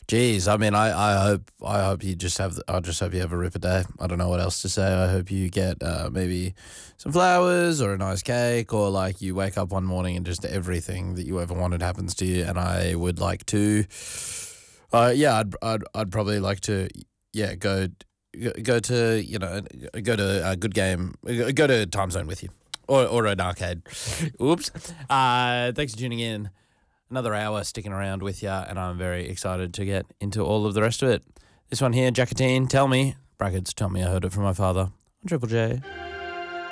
Geez, I mean, I hope you just have, I just hope you have a ripper day. I don't know what else to say. I hope you get maybe some flowers or a nice cake, or like you wake up one morning and just everything that you ever wanted happens to you. And I would like to, I'd probably like to, go to, go to a good game, go to Time Zone with you, or an arcade. Oops. Thanks for tuning in. Another hour sticking around with you, and I'm very excited to get into all of the rest of it. This one here, Jacatine, Tell Me, brackets, tell me I heard it from my father, on Triple J.